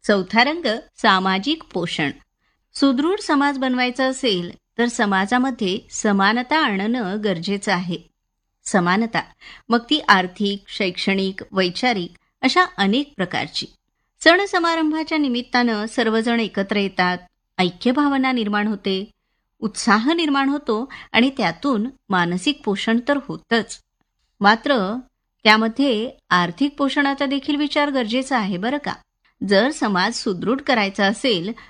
चौथा रंग सामाजिक पोषण. सुदृढ समाज बनवायचा असेल तर समाजामध्ये समानता आणणं गरजेचं आहे. समानता मग ती आर्थिक, शैक्षणिक, वैचारिक अशा अनेक प्रकारची. सण समारंभाच्या निमित्तानं सर्वजण एकत्र येतात, ऐक्यभावना निर्माण होते, उत्साह निर्माण होतो आणि त्यातून मानसिक पोषण तर होतच. मात्र त्यामध्ये आर्थिक पोषणाचा देखील विचार गरजेचा आहे बरं का. जर समाज सुदृढ करायचा असेल